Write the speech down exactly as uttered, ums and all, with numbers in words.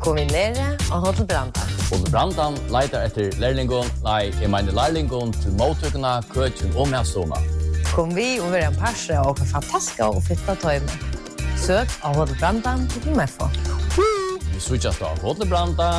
Kombinere og Hotel Brandan. Hotel Brandan leiter etter lærlingon, nei, jeg mener lærlingon til mottøkene, køkken og mestående. Kom vi og være en parse og fantastiske og fitta tøyme. Søk av Hotel Brandan til Mefo. Vi switchas av Hotel Brandan.